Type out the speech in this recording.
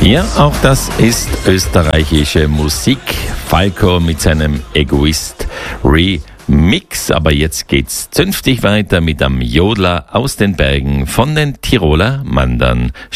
Ja, auch das ist österreichische Musik. Falco mit seinem Egoist Remix. Aber jetzt geht's zünftig weiter mit einem Jodler aus den Bergen von den Tiroler Mandern.